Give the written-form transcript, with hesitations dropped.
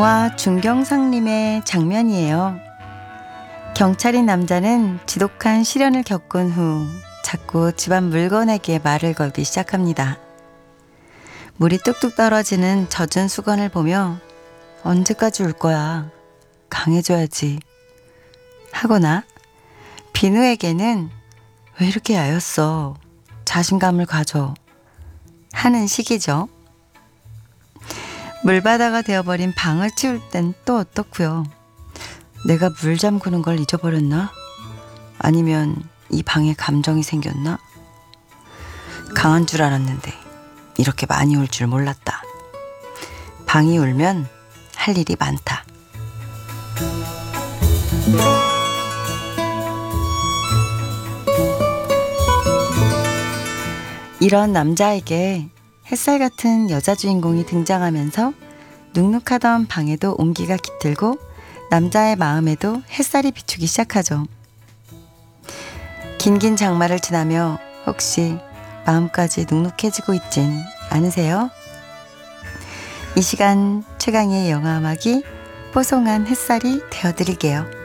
와 중경상림의 장면이에요. 경찰인 남자는 지독한 시련을 겪은 후 자꾸 집안 물건에게 말을 걸기 시작합니다. 물이 뚝뚝 떨어지는 젖은 수건을 보며 언제까지 울 거야? 강해져야지. 하거나 비누에게는 왜 이렇게 야였어? 자신감을 가져. 하는 시기죠. 물바다가 되어버린 방을 치울 땐 또 어떻고요? 내가 물 잠그는 걸 잊어버렸나? 아니면 이 방에 감정이 생겼나? 강한 줄 알았는데 이렇게 많이 울 줄 몰랐다. 방이 울면 할 일이 많다. 이런 남자에게 햇살 같은 여자 주인공이 등장하면서 눅눅하던 방에도 온기가 깃들고 남자의 마음에도 햇살이 비추기 시작하죠. 긴긴 장마를 지나며 혹시 마음까지 눅눅해지고 있진 않으세요? 이 시간 최강의 영화 음악이 뽀송한 햇살이 되어드릴게요.